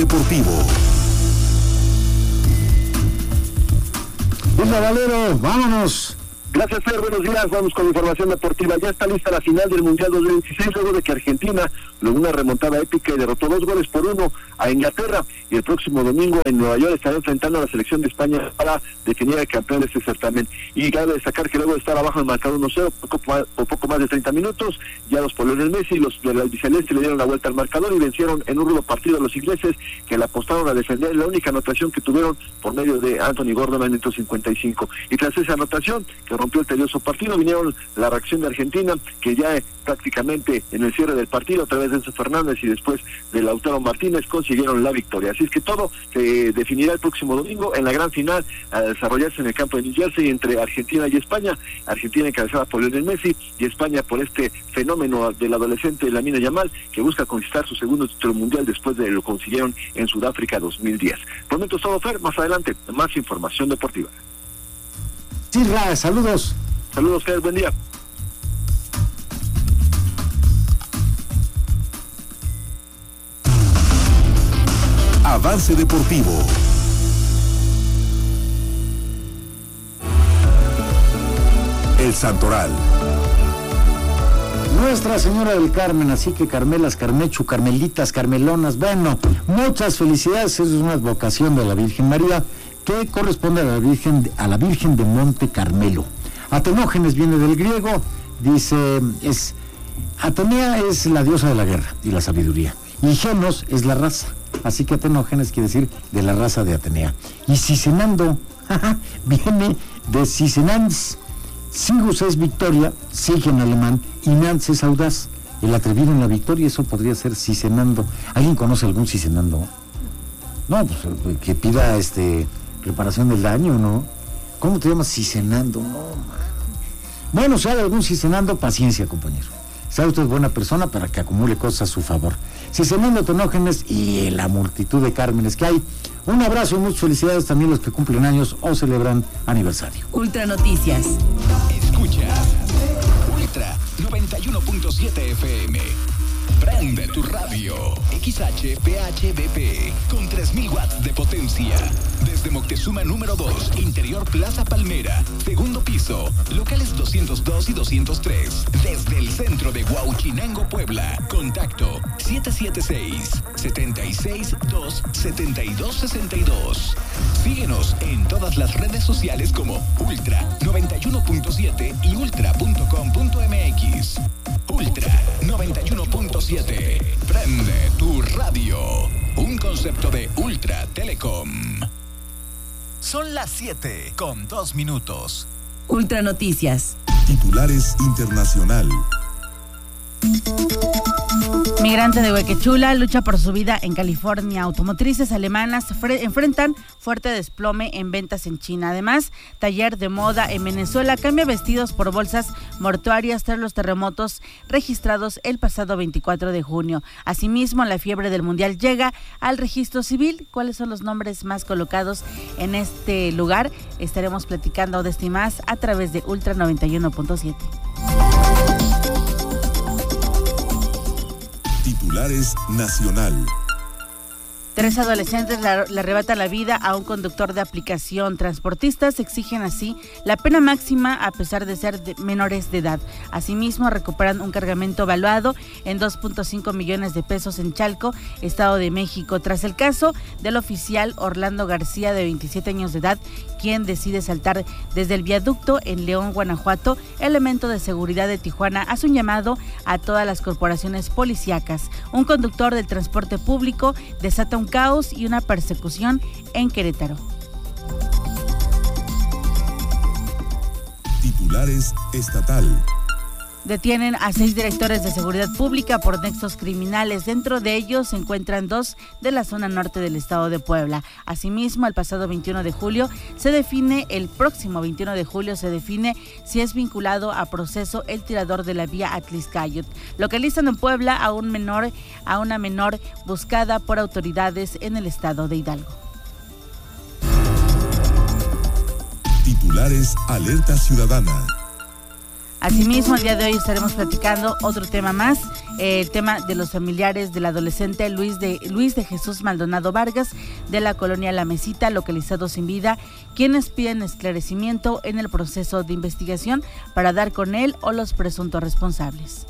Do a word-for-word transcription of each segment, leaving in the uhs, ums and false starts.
Deportivo. Isla Valero, vámonos. Gracias, Fer. Buenos días. Vamos con información deportiva. Ya está lista la final del Mundial dos mil veintiséis, luego de que Argentina logró una remontada épica y derrotó dos goles por uno a Inglaterra. Y el próximo domingo en Nueva York estará enfrentando a la selección de España para definir al campeón de este certamen. Y cabe destacar que luego de estar abajo en marcador uno cero, poco, por poco más de treinta minutos, ya los por Lionel Messi y los de la albiceleste le dieron la vuelta al marcador y vencieron en un rudo partido a los ingleses, que le apostaron a defender la única anotación que tuvieron por medio de Anthony Gordon al minuto cincuenta y cinco. Y tras esa anotación, que rompió el tedioso partido, vinieron la reacción de Argentina, que ya eh, prácticamente en el cierre del partido, a través de Enzo Fernández y después de Lautaro Martínez, consiguieron la victoria. Así es que todo se definirá el próximo domingo en la gran final a desarrollarse en el campo de New Jersey entre Argentina y España. Argentina encabezada por Lionel Messi y España por este fenómeno del adolescente Lamine Yamal, que busca conquistar su segundo título mundial después de lo consiguieron en Sudáfrica dos mil diez. Por momento es todo, Fer. Más adelante, más información deportiva. Sí, Ra, saludos. Saludos, Fer. Buen día. Avance deportivo. El Santoral. Nuestra Señora del Carmen, así que Carmelas, Carmechu, Carmelitas, Carmelonas, bueno, muchas felicidades. Es una vocación de la Virgen María que corresponde a la Virgen, a la Virgen de Monte Carmelo. Atenógenes viene del griego, dice, es, Atenea es la diosa de la guerra y la sabiduría, y Genos es la raza, así que Atenógenes quiere decir de la raza de Atenea. Y Cicenando, viene de Cicenans. Sigus es victoria, Sig en alemán, y Nans es audaz, el atrevido en la victoria. Eso podría ser Cicenando. ¿Alguien conoce algún Cicenando? No, pues que pida este reparación del daño, ¿no? ¿Cómo te llamas Cicenando? No, man. Bueno, si hay algún Cicenando, paciencia, compañero. Sea usted buena persona para que acumule cosas a su favor. Cicenando, Atenógenes y la multitud de Cármenes que hay. Un abrazo y muchas felicidades también a los que cumplen años o celebran aniversario. Ultra Noticias. Escuchas Ultra noventa y uno punto siete F M. Prende tu radio. X H P H D P con tres mil watts de potencia. Desde Moctezuma número dos, Interior Plaza Palmera, segundo piso, locales doscientos dos y doscientos tres. Desde el centro de Huauchinango, Puebla. Contacto siete siete seis, siete seis dos, siete dos seis dos. Síguenos en todas las redes sociales como Ultra noventa y uno punto siete y ultra punto com punto m x. Ultra noventa y uno punto siete. Prende tu radio. Un concepto de Ultra Telecom. Son las siete con dos minutos. Ultra Noticias. Titulares internacional. Migrante de Huequechula lucha por su vida en California. Automotrices alemanas fre- enfrentan fuerte desplome en ventas en China. Además, taller de moda en Venezuela cambia vestidos por bolsas mortuarias tras los terremotos registrados el pasado veinticuatro de junio. Asimismo, la fiebre del mundial llega al registro civil. ¿Cuáles son los nombres más colocados en este lugar? Estaremos platicando de esto y más a través de Ultra noventa y uno punto siete. Titulares nacional. Tres adolescentes le arrebatan la vida a un conductor de aplicación. Transportistas exigen así la pena máxima a pesar de ser de menores de edad. Asimismo, recuperan un cargamento valuado en dos punto cinco millones de pesos en Chalco, Estado de México, tras el caso del oficial Orlando García, de veintisiete años de edad, quien decide saltar desde el viaducto en León, Guanajuato. El elemento de seguridad de Tijuana hace un llamado a todas las corporaciones policíacas. Un conductor del transporte público desata un caos y una persecución en Querétaro. Titulares estatal. Detienen a seis directores de seguridad pública por nexos criminales. Dentro de ellos se encuentran dos de la zona norte del estado de Puebla. Asimismo, el pasado veintiuno de julio se define, el próximo veintiuno de julio se define si es vinculado a proceso el tirador de la vía Atliscayot. Localizan en Puebla a un menor, a una menor buscada por autoridades en el estado de Hidalgo. Titulares Alerta Ciudadana. Asimismo, el día de hoy estaremos platicando otro tema más, eh, el tema de los familiares del adolescente Luis de Luis de Jesús Maldonado Vargas de la colonia La Mesita, localizado sin vida, quienes piden esclarecimiento en el proceso de investigación para dar con él o los presuntos responsables.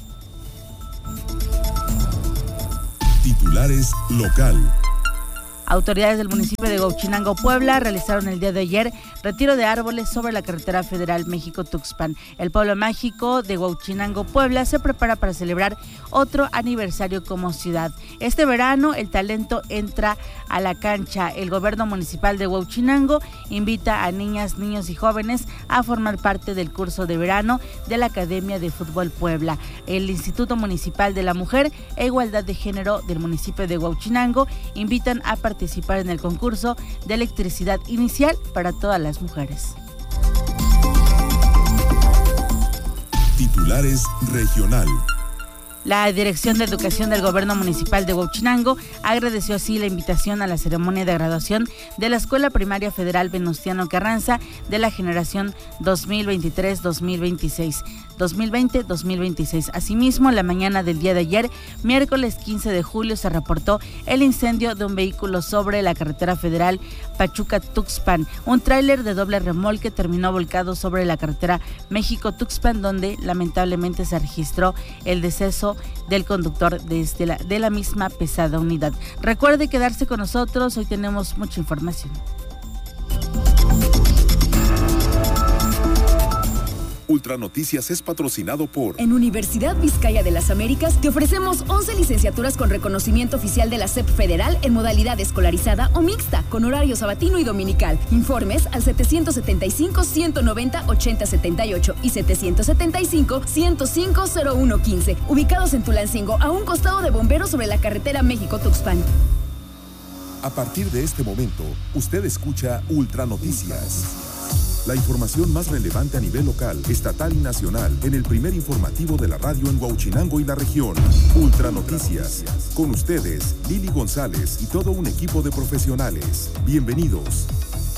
Titulares local. Autoridades del municipio de Huauchinango, Puebla, realizaron el día de ayer retiro de árboles sobre la carretera federal México-Tuxpan. El pueblo mágico de Huauchinango, Puebla, se prepara para celebrar otro aniversario como ciudad. Este verano, el talento entra a la cancha. El gobierno municipal de Huauchinango invita a niñas, niños y jóvenes a formar parte del curso de verano de la Academia de Fútbol Puebla. El Instituto Municipal de la Mujer e Igualdad de Género del municipio de Huauchinango invitan a participar participar en el concurso de electricidad inicial para todas las mujeres. Titulares regional. La Dirección de Educación del Gobierno Municipal de Huauchinango agradeció así la invitación a la ceremonia de graduación de la Escuela Primaria Federal Venustiano Carranza de la generación dos mil veintitrés dos mil veintiséis. dos mil veinte dos mil veintiséis. Asimismo, la mañana del día de ayer, miércoles quince de julio, se reportó el incendio de un vehículo sobre la carretera federal Pachuca-Tuxpan. Un tráiler de doble remolque terminó volcado sobre la carretera México-Tuxpan, donde lamentablemente se registró el deceso del conductor desde la, de la misma pesada unidad. Recuerde quedarse con nosotros, hoy tenemos mucha información. Ultranoticias es patrocinado por... En Universidad Vizcaya de las Américas te ofrecemos once licenciaturas con reconocimiento oficial de la S E P Federal en modalidad escolarizada o mixta, con horario sabatino y dominical. Informes al setecientos setenta y cinco, ciento noventa, ochenta setenta y ocho y setecientos setenta y cinco, ciento cinco, cero uno quince, ubicados en Tulancingo, a un costado de Bomberos sobre la carretera México-Tuxpan. A partir de este momento, usted escucha Ultranoticias. La información más relevante a nivel local, estatal y nacional en el primer informativo de la radio en Huauchinango y la región. Ultranoticias. Con ustedes, Lili González y todo un equipo de profesionales. Bienvenidos.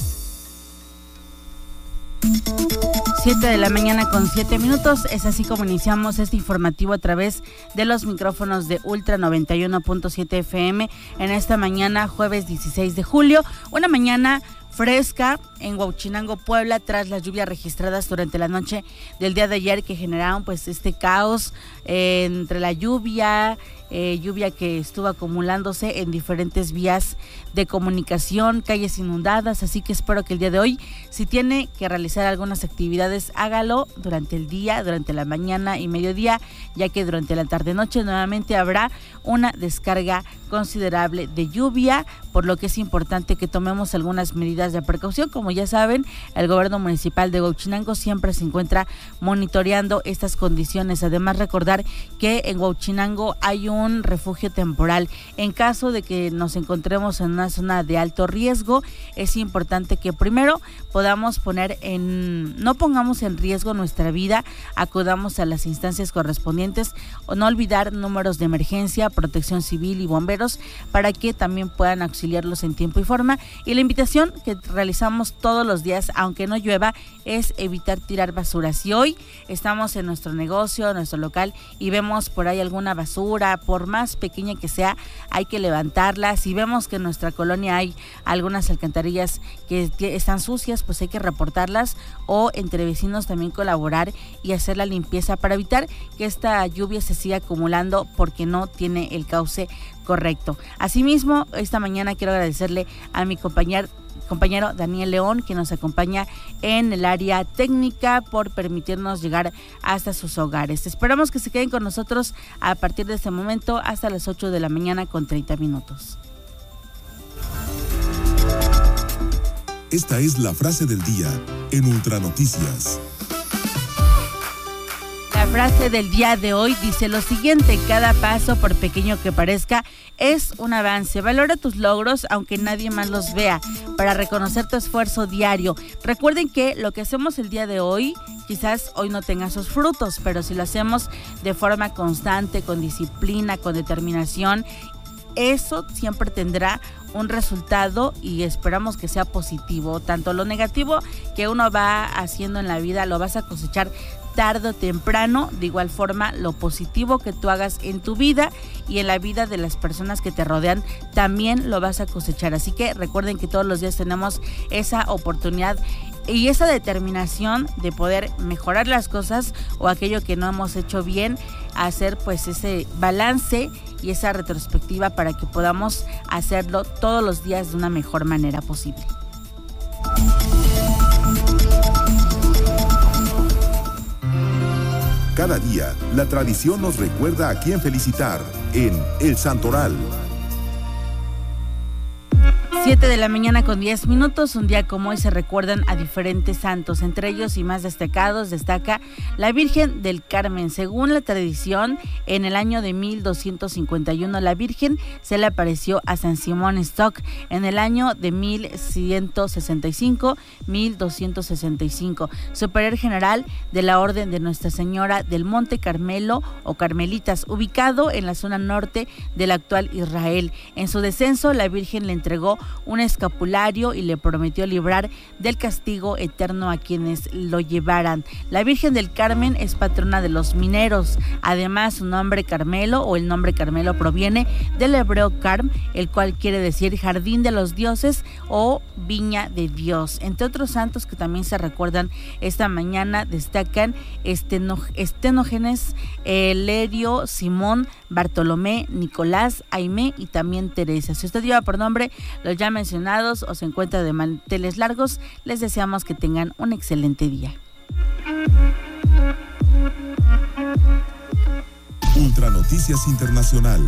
siete de la mañana con siete minutos, es así como iniciamos este informativo a través de los micrófonos de Ultra noventa y uno punto siete F M en esta mañana, jueves dieciséis de julio, una mañana fresca en Huauchinango, Puebla, tras las lluvias registradas durante la noche del día de ayer que generaron pues este caos eh, entre la lluvia, eh, lluvia que estuvo acumulándose en diferentes vías de comunicación, calles inundadas, así que espero que el día de hoy, si tiene que realizar algunas actividades, hágalo durante el día, durante la mañana y mediodía, ya que durante la tarde-noche nuevamente habrá una descarga considerable de lluvia, por lo que es importante que tomemos algunas medidas de precaución. Como ya saben, el gobierno municipal de Huauchinango siempre se encuentra monitoreando estas condiciones. Además, recordar que en Huauchinango hay un refugio temporal. En caso de que nos encontremos en una zona de alto riesgo, es importante que primero podamos poner en, no pongamos en riesgo nuestra vida, acudamos a las instancias correspondientes o no olvidar números de emergencia, protección civil y bomberos para que también puedan auxiliarlos en tiempo y forma. Y la invitación que realizamos todos los días, aunque no llueva, es evitar tirar basura. Si hoy estamos en nuestro negocio, en nuestro local y vemos por ahí alguna basura, por más pequeña que sea, hay que levantarla. Si vemos que en nuestra colonia hay algunas alcantarillas que están sucias, pues hay que reportarlas, o entre vecinos también colaborar y hacer la limpieza para evitar que esta lluvia se siga acumulando porque no tiene el cauce correcto. Asimismo, esta mañana quiero agradecerle a mi compañero compañero Daniel León, que nos acompaña en el área técnica, por permitirnos llegar hasta sus hogares. Esperamos que se queden con nosotros a partir de este momento hasta las ocho de la mañana con treinta minutos. Esta es la frase del día en Ultranoticias. La frase del día de hoy dice lo siguiente: cada paso, por pequeño que parezca, es un avance. Valora tus logros aunque nadie más los vea, para reconocer tu esfuerzo diario. Recuerden que lo que hacemos el día de hoy, quizás hoy no tenga sus frutos, pero si lo hacemos de forma constante, con disciplina, con determinación, eso siempre tendrá un resultado y esperamos que sea positivo. Tanto lo negativo que uno va haciendo en la vida lo vas a cosechar tarde o temprano, de igual forma lo positivo que tú hagas en tu vida y en la vida de las personas que te rodean también lo vas a cosechar. Así que recuerden que todos los días tenemos esa oportunidad y esa determinación de poder mejorar las cosas o aquello que no hemos hecho bien, hacer pues ese balance y esa retrospectiva para que podamos hacerlo todos los días de una mejor manera posible. Cada día, la tradición nos recuerda a quién felicitar en El Santoral. siete de la mañana con diez minutos, un día como hoy se recuerdan a diferentes santos, entre ellos y más destacados destaca la Virgen del Carmen. Según la tradición, en el año de mil doscientos cincuenta y uno la Virgen se le apareció a San Simón Stock, en el año de mil ciento sesenta y cinco, mil doscientos sesenta y cinco, superior general de la Orden de Nuestra Señora del Monte Carmelo o Carmelitas, ubicado en la zona norte del actual Israel. En su descenso, la Virgen le entregó un escapulario y le prometió librar del castigo eterno a quienes lo llevaran. La Virgen del Carmen es patrona de los mineros. Además, su nombre Carmelo o el nombre Carmelo proviene del hebreo Carm, el cual quiere decir jardín de los dioses o viña de Dios. Entre otros santos que también se recuerdan esta mañana destacan Esteno, Estenógenes, Elerio, Simón, Bartolomé, Nicolás, Aimé y también Teresa. Si usted lleva por nombre los ya mencionados o se encuentra de manteles largos, les deseamos que tengan un excelente día. Ultra Noticias Internacional.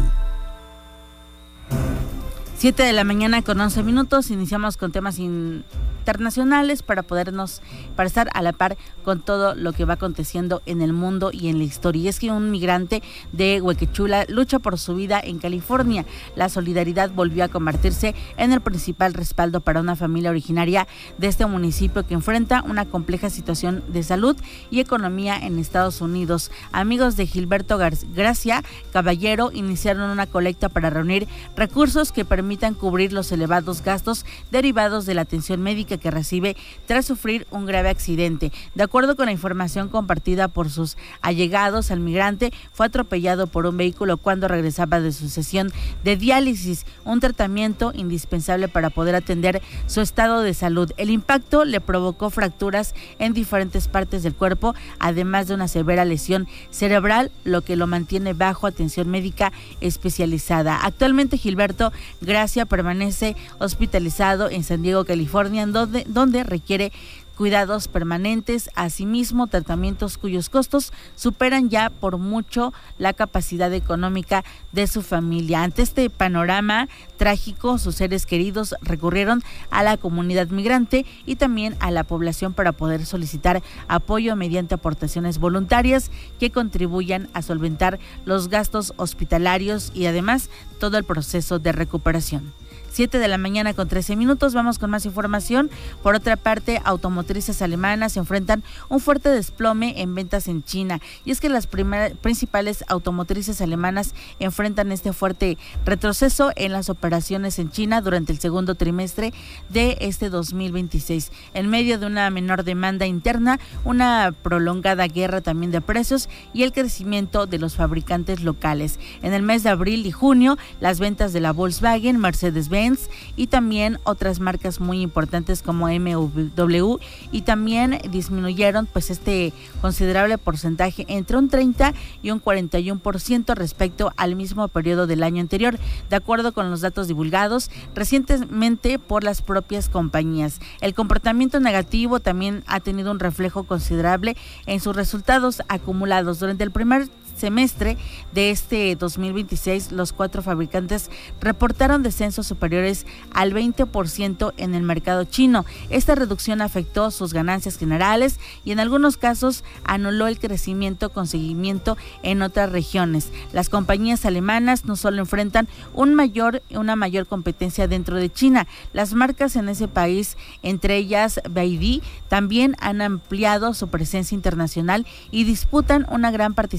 siete de la mañana con once minutos, iniciamos con temas internacionales para podernos, para estar a la par con todo lo que va aconteciendo en el mundo y en la historia. Y es que un migrante de Huequechula lucha por su vida en California. La solidaridad volvió a convertirse en el principal respaldo para una familia originaria de este municipio que enfrenta una compleja situación de salud y economía en Estados Unidos. Amigos de Gilberto Gar- Gracia Caballero iniciaron una colecta para reunir recursos que permitan permitan cubrir los elevados gastos derivados de la atención médica que recibe tras sufrir un grave accidente. De acuerdo con la información compartida por sus allegados, el migrante fue atropellado por un vehículo cuando regresaba de su sesión de diálisis, un tratamiento indispensable para poder atender su estado de salud. El impacto le provocó fracturas en diferentes partes del cuerpo, además de una severa lesión cerebral, lo que lo mantiene bajo atención médica especializada. Actualmente Gilberto Gracia permanece hospitalizado en San Diego, California, en donde, donde requiere cuidados permanentes, asimismo tratamientos cuyos costos superan ya por mucho la capacidad económica de su familia. Ante este panorama trágico, sus seres queridos recurrieron a la comunidad migrante y también a la población para poder solicitar apoyo mediante aportaciones voluntarias que contribuyan a solventar los gastos hospitalarios y además todo el proceso de recuperación. siete de la mañana con trece minutos, vamos con más información. Por otra parte, automotrices alemanas se enfrentan un fuerte desplome en ventas en China. Y es que las primeras, principales automotrices alemanas enfrentan este fuerte retroceso en las operaciones en China durante el segundo trimestre de este dos mil veintiséis. En medio de una menor demanda interna, una prolongada guerra también de precios y el crecimiento de los fabricantes locales. En el mes de abril y junio, las ventas de la Volkswagen, Mercedes-Benz y también otras marcas muy importantes como M W y también disminuyeron pues este considerable porcentaje entre un treinta y un cuarenta y uno por ciento respecto al mismo periodo del año anterior, de acuerdo con los datos divulgados recientemente por las propias compañías. El comportamiento negativo también ha tenido un reflejo considerable en sus resultados acumulados. Durante el primer semestre de este dos mil veintiséis, los cuatro fabricantes reportaron descensos superiores al veinte por ciento en el mercado chino. Esta reducción afectó sus ganancias generales y en algunos casos anuló el crecimiento con seguimiento en otras regiones. Las compañías alemanas no solo enfrentan un mayor, una mayor competencia dentro de China, las marcas en ese país, entre ellas B Y D, también han ampliado su presencia internacional y disputan una gran participación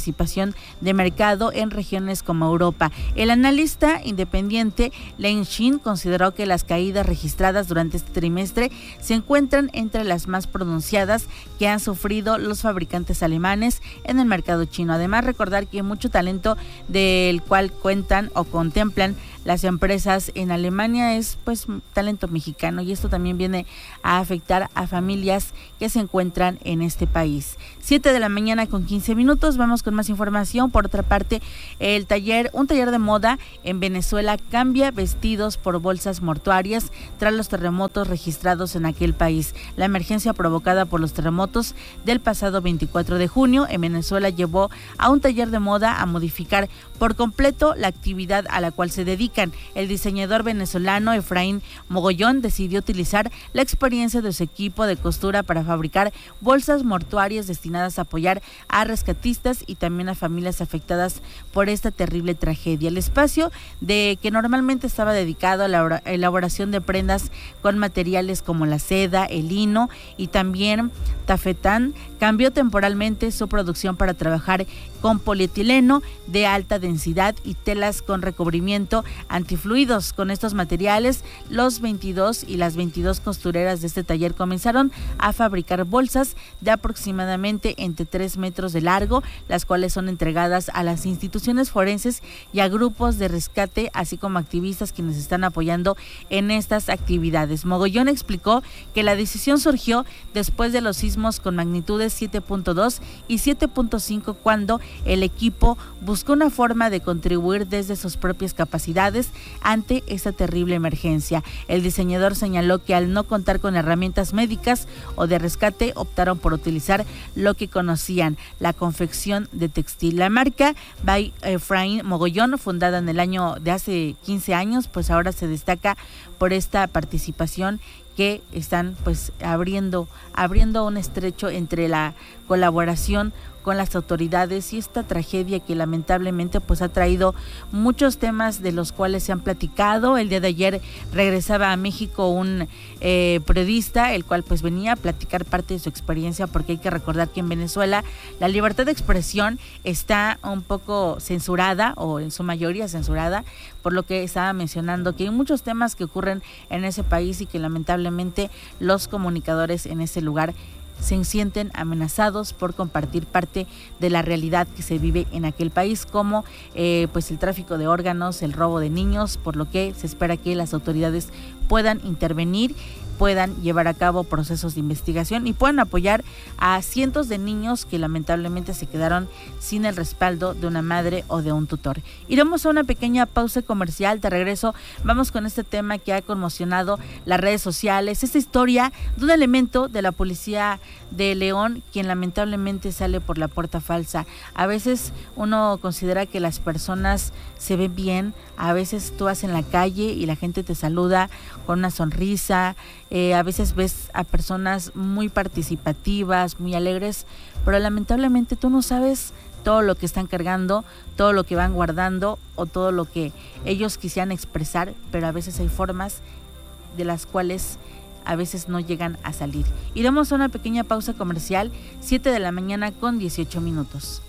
situación de mercado en regiones como Europa. El analista independiente Lane Shin consideró que las caídas registradas durante este trimestre se encuentran entre las más pronunciadas que han sufrido los fabricantes alemanes en el mercado chino. Además, recordar que mucho talento del cual cuentan o contemplan las empresas en Alemania es pues talento mexicano, y esto también viene a afectar a familias que se encuentran en este país. siete de la mañana con quince minutos, vamos con más información. Por otra parte, el taller, un taller de moda en Venezuela cambia vestidos por bolsas mortuarias tras los terremotos registrados en aquel país. La emergencia provocada por los terremotos del pasado veinticuatro de junio en Venezuela llevó a un taller de moda a modificar por completo la actividad a la cual se dedican. El diseñador venezolano Efraín Mogollón decidió utilizar la experiencia de su equipo de costura para fabricar bolsas mortuarias destinadas a apoyar a rescatistas y también a familias afectadas por esta terrible tragedia. El espacio de que normalmente estaba dedicado a la elaboración de prendas con materiales como la seda, el lino y también tafetán cambió temporalmente su producción para trabajar con polietileno de alta densidad y telas con recubrimiento antifluidos. Con estos materiales, los veintidós y las veintidós costureras de este taller comenzaron a fabricar bolsas de aproximadamente entre tres metros de largo, las cuales son entregadas a las instituciones forenses y a grupos de rescate, así como activistas quienes están apoyando en estas actividades. Mogollón explicó que la decisión surgió después de los sismos con magnitudes siete punto dos y siete punto cinco, cuando el equipo buscó una forma de contribuir desde sus propias capacidades ante esta terrible emergencia. El diseñador señaló que al no contar con herramientas médicas o de rescate, optaron por utilizar lo que conocían, la confección de textil. La marca by Efraín Mogollón, fundada en el año de hace quince años, pues ahora se destaca por esta participación que están pues abriendo, abriendo un estrecho entre la colaboración con las autoridades y esta tragedia que lamentablemente pues ha traído muchos temas de los cuales se han platicado. El día de ayer regresaba a México un eh, periodista, el cual pues venía a platicar parte de su experiencia, porque hay que recordar que en Venezuela la libertad de expresión está un poco censurada, o en su mayoría censurada, por lo que estaba mencionando que hay muchos temas que ocurren en ese país y que lamentablemente los comunicadores en ese lugar se sienten amenazados por compartir parte de la realidad que se vive en aquel país, como eh, pues el tráfico de órganos, el robo de niños, por lo que se espera que las autoridades puedan intervenir, puedan llevar a cabo procesos de investigación y puedan apoyar a cientos de niños que lamentablemente se quedaron sin el respaldo de una madre o de un tutor. Iremos a una pequeña pausa comercial. De regreso vamos con este tema que ha conmocionado las redes sociales, esta historia de un elemento de la policía de León quien lamentablemente sale por la puerta falsa. A veces uno considera que las personas se ven bien, a veces tú vas en la calle y la gente te saluda con una sonrisa, eh, a veces ves a personas muy participativas, muy alegres, pero lamentablemente tú no sabes todo lo que están cargando, todo lo que van guardando o todo lo que ellos quisieran expresar, pero a veces hay formas de las cuales a veces no llegan a salir. Iremos a una pequeña pausa comercial, siete de la mañana con dieciocho minutos.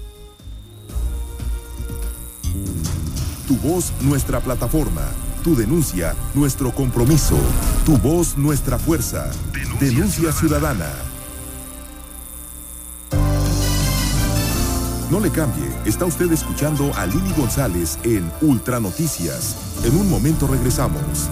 Tu voz, nuestra plataforma. Tu denuncia, nuestro compromiso. Tu voz, nuestra fuerza. Denuncia, Denuncia ciudadana. No le cambie, está usted escuchando a Lili González en Ultra Noticias. En un momento regresamos.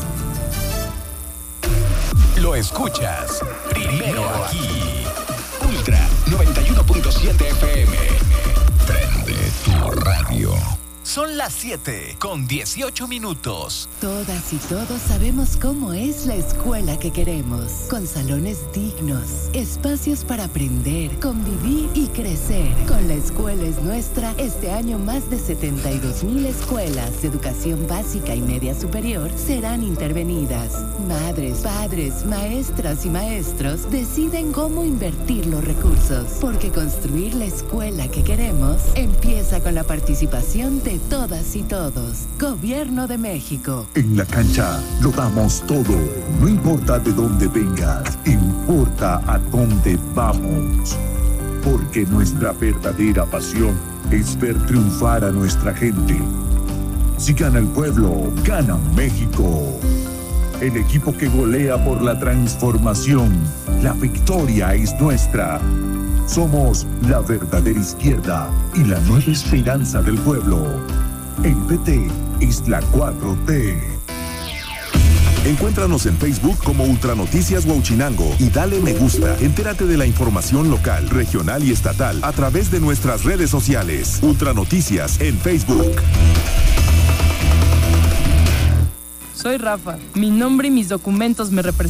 Lo escuchas primero aquí. Ultra noventa y uno punto siete F M. Prende tu radio. Son las siete con dieciocho minutos. Todas y todos sabemos cómo es la escuela que queremos. Con salones dignos, espacios para aprender, convivir y crecer. Con La Escuela es Nuestra, este año más de setenta y dos mil escuelas de educación básica y media superior serán intervenidas. Madres, padres, maestras y maestros deciden cómo invertir los recursos. Porque construir la escuela que queremos empieza con la participación de todas y todos. Gobierno de México. En la cancha lo damos todo. No importa de dónde vengas, importa a dónde vamos. Porque nuestra verdadera pasión es ver triunfar a nuestra gente. Si gana el pueblo, gana México. El equipo que golea por la transformación. La victoria es nuestra. Somos la verdadera izquierda y la nueva esperanza del pueblo. El P T es la cuatro T. Encuéntranos en Facebook como Ultranoticias Huauchinango y dale me gusta. Entérate de la información local, regional y estatal a través de nuestras redes sociales. Ultranoticias en Facebook. Soy Rafa. Mi nombre y mis documentos me representan.